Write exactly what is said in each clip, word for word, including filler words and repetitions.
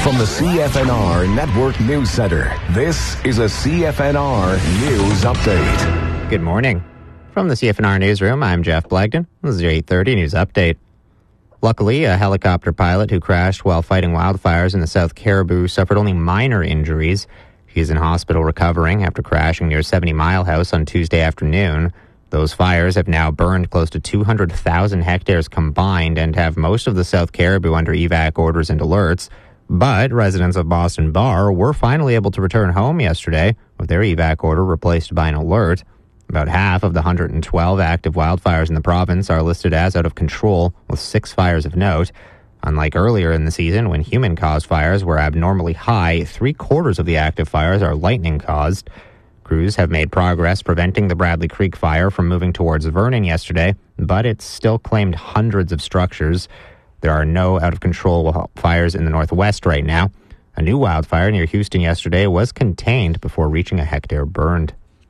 From the C F N R Network News Center, this is a C F N R News Update. Good morning. From the C F N R Newsroom, I'm Jeff Blagden. This is your eight thirty News Update. Luckily, a helicopter pilot who crashed while fighting wildfires in the South Caribou suffered only minor injuries. He's in hospital recovering after crashing near seventy Mile House on Tuesday afternoon. Those fires have now burned close to two hundred thousand hectares combined and have most of the South Caribou under evac orders and alerts. But residents of Boston Bar were finally able to return home yesterday with their evac order replaced by an alert. About half of the one hundred twelve active wildfires in the province are listed as out of control, with six fires of note. Unlike earlier in the season, when human-caused fires were abnormally high, three-quarters of the active fires are lightning-caused. Crews have made progress preventing the Bradley Creek fire from moving towards Vernon yesterday, but it's still claimed hundreds of structures. There are no out-of-control fires in the northwest right now. A new wildfire near Houston yesterday was contained before reaching a hectare burned.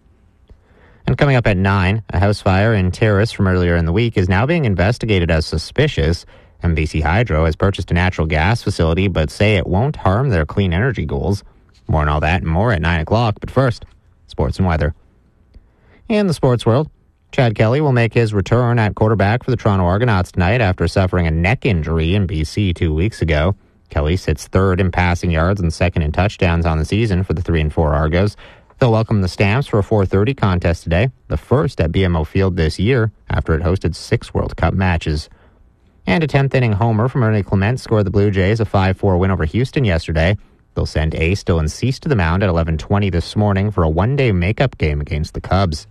And coming up at nine, a house fire in Terrace from earlier in the week is now being investigated as suspicious. M B C Hydro has purchased a natural gas facility, but say it won't harm their clean energy goals. More on all that and more at nine o'clock. But first, sports and weather. In the sports world, Chad Kelly will make his return at quarterback for the Toronto Argonauts tonight after suffering a neck injury in B C two weeks ago. Kelly sits third in passing yards and second in touchdowns on the season for the three and four Argos. They'll welcome the Stamps for a four thirty contest today, the first at B M O Field this year after it hosted six World Cup matches. And a tenth inning homer from Ernie Clement scored the Blue Jays a five four win over Houston yesterday. They'll send Ace, Dylan Cease to the mound at eleven twenty this morning for a one-day makeup game against the Cubs.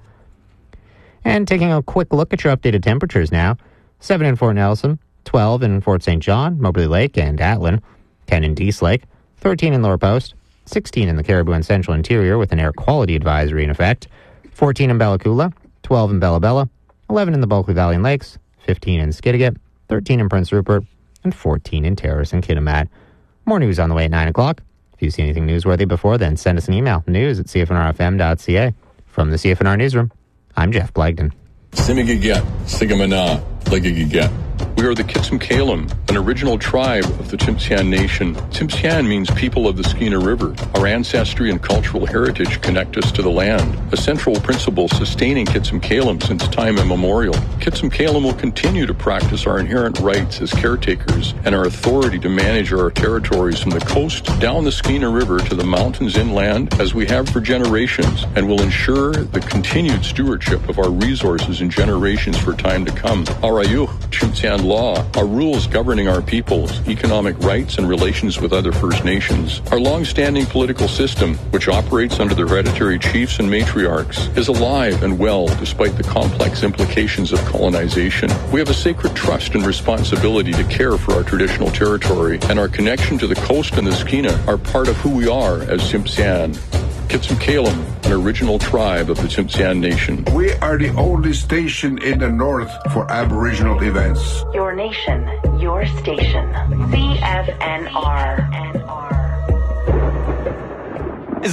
And taking a quick look at your updated temperatures now. seven in Fort Nelson, twelve in Fort Saint John, Moberly Lake, and Atlin, ten in Dease Lake, thirteen in Lower Post, sixteen in the Caribou and Central Interior with an air quality advisory in effect, fourteen in Bella Coola, twelve in Bella Bella, eleven in the Bulkley Valley and Lakes, fifteen in Skidegate, thirteen in Prince Rupert, and fourteen in Terrace and Kitimat. More news on the way at nine o'clock. If you see anything newsworthy before then, send us an email, news at c f n r f m dot c a. From the C F N R Newsroom, I'm Jeff Blagden. Simigiget, Sigamana, Ligigiget. We are the Kitsum-Kalem, an original tribe of the Tsimshian Nation. Tsimshian means people of the Skeena River. Our ancestry and cultural heritage connect us to the land, a central principle sustaining Kitsum-Kalem since time immemorial. Kitsum-Kalem will continue to practice our inherent rights as caretakers and our authority to manage our territories from the coast down the Skeena River to the mountains inland as we have for generations, and will ensure the continued stewardship of our resources in generations for time to come. Arayuh, Tsimshian law, our rules governing our people's economic rights and relations with other First Nations. Our long-standing political system, which operates under the hereditary chiefs and matriarchs, is alive and well despite the complex implications of colonization. We have a sacred trust and responsibility to care for our traditional territory, and our connection to the coast and the Skeena are part of who we are as Tsimshian. Kitsum-Kalem, an original tribe of the Tsimshian Nation. We are the only station in the north for Aboriginal events. Your nation, your station. C F N R.